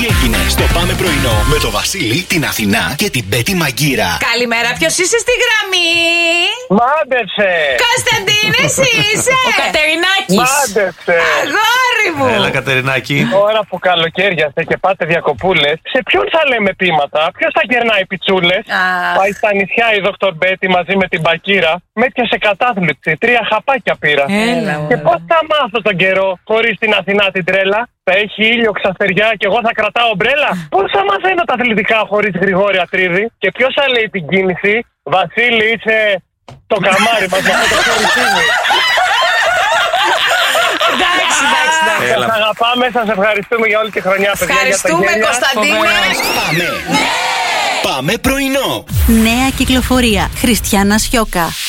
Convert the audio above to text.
Τι έγινε στο Πάμε Πρωινό με το Βασίλη, την Αθηνά και την Πέτη Μαγκύρα. Καλημέρα, ποιος είσαι στη γραμμή? Μάντεψε! Κωνσταντίνε, εσύ είσαι! Ο Κατερινάκης. Μάντεψε! Αγόρι μου! Έλα, Κατερινάκη. Τώρα που καλοκαίριαστε και πάτε διακοπούλες, σε ποιον θα λέμε πείματα, ποιος θα γερνάει πιτσούλες? Πάει στα νησιά η Δόκτωρ Μπέτη μαζί με την Μπακύρα, με έπιασε κατάθλιψη, 3 χαπάκια πήρα. Έλα, Και πώς θα μάθω τον καιρό χωρίς την Αθηνά την τρέλα? Θα έχει ήλιο, ξαστεριά και εγώ θα κρατάω ομπρέλα? Πώς θα μαθαίνω τα αθλητικά χωρίς Γρηγόρη Ατρίδη? Και ποιος θα λέει την κίνηση? Βασίλη, είσαι το καμάρι μας με αυτό το χωρισίνι. Εντάξει. Σας αγαπάμε, σας ευχαριστούμε για όλη τη χρονιά, παιδιά. Ευχαριστούμε, Κωνσταντίνε. Πάμε! Πάμε πρωινό! Νέα κυκλοφορία. Χριστιάνα Σιώκα.